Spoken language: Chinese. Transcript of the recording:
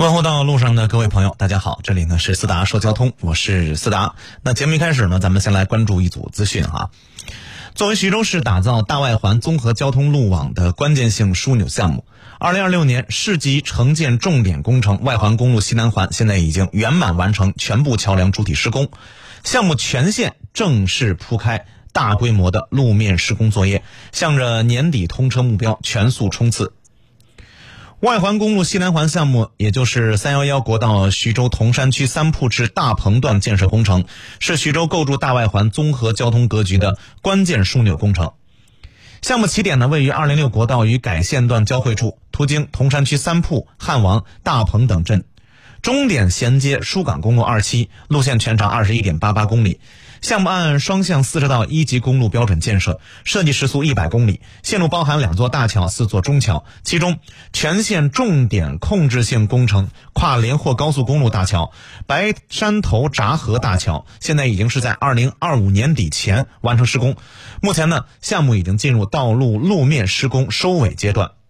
问候到路上的各位朋友，大家好，这里呢是思达说交通，我是思达。那节目一开始呢，咱们先来关注一组资讯哈。作为徐州市打造大外环综合交通路网的关键性枢纽项目，2026年市级城建重点工程外环公路西南环现在已经圆满完成全部桥梁主体施工，项目全线正式铺开大规模的路面施工作业，向着年底通车目标全速冲刺。外环公路西南环项目，也就是311国道徐州铜山区三铺至大棚段建设工程，是徐州构筑大外环综合交通格局的关键枢纽工程。项目起点呢位于206国道与改线段交汇处，途经铜山区三铺、汉王、大棚等镇，终点衔接疏港公路2期，路线全长21.88公里。项目按双向40道一级公路标准建设，设计时速100公里，线路包含2座大桥、4座中桥，其中全线重点控制性工程跨连霍高速公路大桥、白山头闸河大桥，现在已经是在2025年底前完成施工。目前呢，项目已经进入道路路面施工收尾阶段。